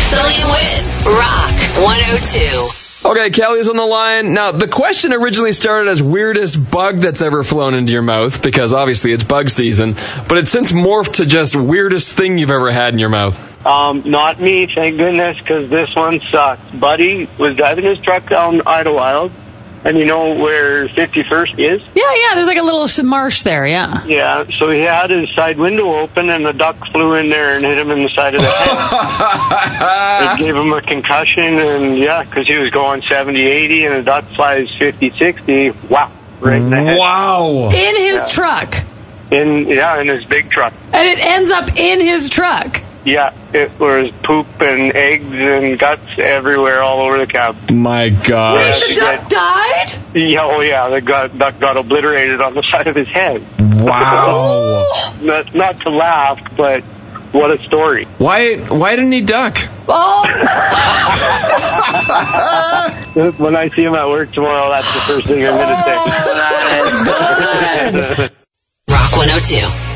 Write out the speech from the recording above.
Araceli and Whit. Rock 102. Okay, Kelly's on the line. Now, the question originally started as weirdest bug that's ever flown into your mouth, because obviously it's bug season, but it's since morphed to just weirdest thing you've ever had in your mouth. Not me, thank goodness, because this one sucks. Buddy was driving his truck down Idlewild, and you know where 51st is? Yeah, there's like a little marsh there, yeah. Yeah, so he had his side window open, and the duck flew in there and hit him in the side of the head. It gave him a concussion, and yeah, because he was going 70, 80, and the duck flies 50, 60, wow, right in the head. Wow. In his truck. In his big truck. And it ends up in his truck. Yeah, it was poop and eggs and guts everywhere all over the cab. My gosh. Wait, the duck died? Yeah, the duck got obliterated on the side of his head. Wow. Not to laugh, but what a story. Why didn't he duck? Oh. When I see him at work tomorrow, that's the first thing I'm going to say. That is good. Rock 102.